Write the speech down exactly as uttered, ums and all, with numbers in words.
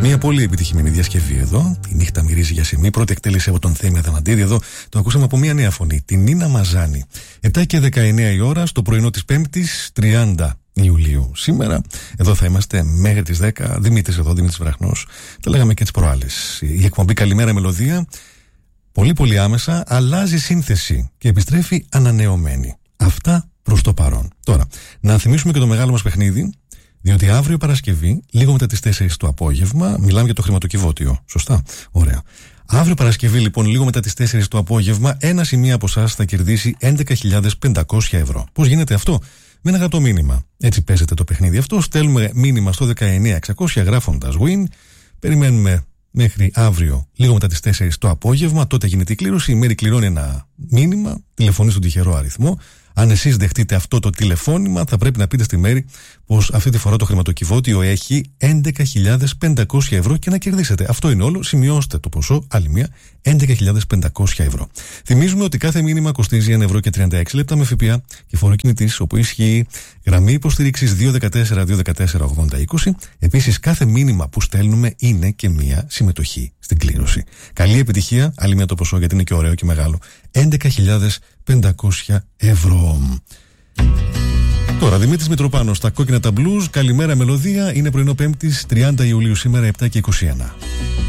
Μια πολύ επιτυχημένη διασκευή εδώ. Η νύχτα μυρίζει για σημεί. Πρώτη εκτέλεση από τον Θέμη Αδαμαντίδη. Εδώ το ακούσαμε από μια νέα φωνή. Την Νίνα Μαζάνη. επτά και δεκαεννέα η ώρα στο πρωινό της Πέμπτης, τριάντα Ιουλίου. Σήμερα εδώ θα είμαστε μέχρι τις δέκα. Δημήτρης εδώ, Δημήτρης Βραχνός. Τα λέγαμε και τις προάλλες. Η εκπομπή Καλημέρα Μελωδία, πολύ πολύ άμεσα, αλλάζει σύνθεση και επιστρέφει ανανεωμένη. Αυτά προς το παρόν. Τώρα, να θυμίσουμε και το μεγάλο μας παιχνίδι. Διότι αύριο Παρασκευή, λίγο μετά τις τέσσερις το απόγευμα, μιλάμε για το χρηματοκιβώτιο. Σωστά? Ωραία. Αύριο Παρασκευή, λοιπόν, λίγο μετά τις τέσσερις το απόγευμα, ένας ή μία από εσάς θα κερδίσει έντεκα χιλιάδες πεντακόσια ευρώ. Πώς γίνεται αυτό? Με ένα γραπτό μήνυμα. Έτσι παίζεται το παιχνίδι αυτό. Στέλνουμε μήνυμα στο δεκαεννέα εξακόσια γράφοντας win. Περιμένουμε μέχρι αύριο, λίγο μετά τις τέσσερις το απόγευμα. Τότε γίνεται η κλήρωση. Η Μέρη κληρώνει ένα μήνυμα, τηλεφωνεί στον τυχερό αριθμό. Αν εσείς δεχτείτε αυτό το τηλεφώνημα, θα πρέπει να πείτε στη Μέρη πως αυτή τη φορά το χρηματοκιβώτιο έχει έντεκα χιλιάδες πεντακόσια ευρώ και να κερδίσετε. Αυτό είναι όλο. Σημειώστε το ποσό, άλλη μία, έντεκα χιλιάδες πεντακόσια ευρώ. Θυμίζουμε ότι κάθε μήνυμα κοστίζει ένα ευρώ και τριάντα έξι λεπτά με ΦΠΑ και φόρο κινητής, όπου ισχύει γραμμή υποστήριξης δύο ένα τέσσερα δύο ένα τέσσερα ογδόντα είκοσι. Επίσης, κάθε μήνυμα που στέλνουμε είναι και μία συμμετοχή στην κλήρωση. Καλή επιτυχία, άλλη μία το ποσό γιατί είναι και ωραίο και μεγάλο. έντεκα χιλιάδες πεντακόσια ευρώ. Τώρα, Δημήτρης Μητροπάνος στα κόκκινα τα μπλουζ. Καλημέρα Μελωδία. Είναι πρωινό Πέμπτης, τριάντα Ιουλίου σήμερα, επτά και είκοσι ένα.